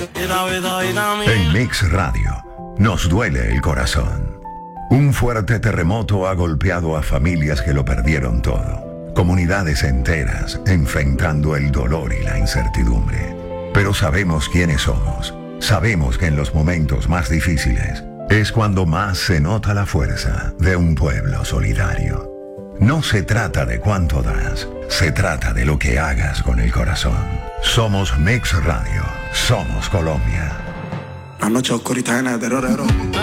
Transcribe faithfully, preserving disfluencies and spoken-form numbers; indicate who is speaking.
Speaker 1: En Mix Radio, nos duele el corazón. Un fuerte terremoto ha golpeado a familias que lo perdieron todo. Comunidades enteras enfrentando el dolor y la incertidumbre. Pero sabemos quiénes somos. Sabemos que en los momentos más difíciles es cuando más se nota la fuerza de un pueblo solidario. No se trata de cuánto das, se trata de lo que hagas con el corazón. Somos Mix Radio, somos Colombia.
Speaker 2: La noche oscurita llena de terror.